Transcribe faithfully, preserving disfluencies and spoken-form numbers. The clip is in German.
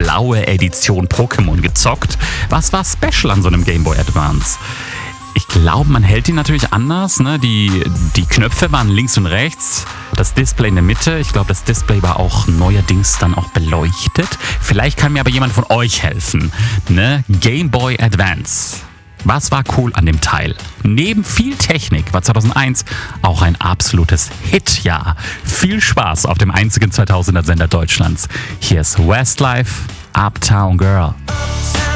blaue Edition Pokémon gezockt. Was war special an so einem Game Boy Advance? Ich glaube, man hält ihn natürlich anders. Ne? Die, die Knöpfe waren links und rechts, das Display in der Mitte. Ich glaube, das Display war auch neuerdings dann auch beleuchtet. Vielleicht kann mir aber jemand von euch helfen. Ne? Game Boy Advance. Was war cool an dem Teil? Neben viel Technik war zweitausendeins auch ein absolutes Hitjahr. Viel Spaß auf dem einzigen zweitausender Sender Deutschlands. Hier ist Westlife, Uptown Girl.